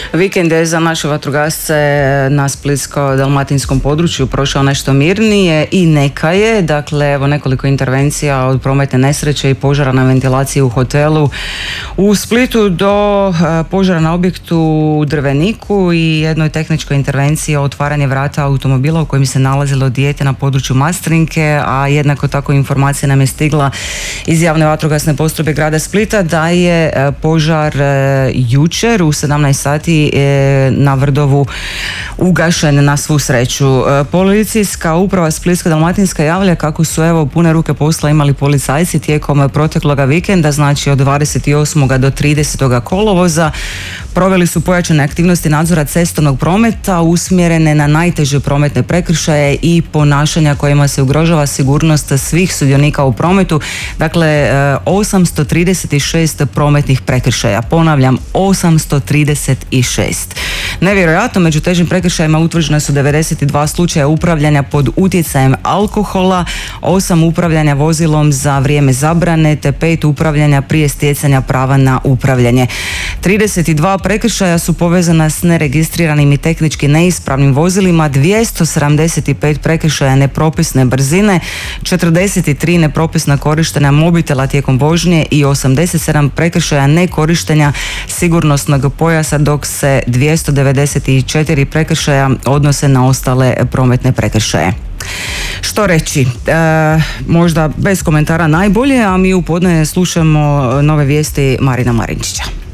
Vikend je za naše vatrogasce na splitsko-dalmatinskom području prošao nešto mirnije i neka je. Dakle, evo nekoliko intervencija od prometne nesreće i požara na ventilaciji u hotelu u Splitu do požara na objektu u Drveniku i jednoj tehničkoj intervenciji o otvaranje vrata automobila u kojem se nalazilo dijete na području Mastrinke, a jednako tako informacija nam je stigla iz javne vatrogasne postrojbe grada Splita da je požar jučer u 17 sati na Vrdovu ugašen na svu sreću. Policijska uprava Splitsko-dalmatinska javlja kako su pune ruke posla imali policajci tijekom protekloga vikenda, znači od 28. do 30. kolovoza. Proveli su pojačane aktivnosti nadzora cestovnog prometa usmjerene na najteže prometne prekršaje i ponašanja kojima se ugrožava sigurnost svih sudionika u prometu. Dakle, 836 prometnih prekršaja. Ponavljam, 836. Nevjerojatno, među težim prekršajima utvrđene su 92 slučaja upravljanja pod utjecajem alkohola, 8 upravljanja vozilom za vrijeme zabrane, te 5 upravljanja prije stjecanja prava na upravljanje. 32 prekršaja su povezana s neregistriranim i tehnički neispravnim vozilima, 275 prekršaja nepropisne brzine, 43 nepropisna korištenja mobitela tijekom vožnje i 87 prekršaja nekorištenja sigurnosnog pojasa, dok se 294 prekršaja odnose na ostale prometne prekršaje. Što reći? Možda bez komentara najbolje, a mi u podne slušamo nove vijesti Marina Marinčića.